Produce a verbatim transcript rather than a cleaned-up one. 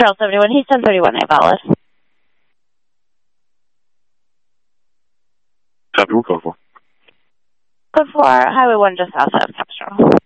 Charles seventy-one, he's ten thirty-one, A valid. Copy, what code for? Code for Highway one just south of.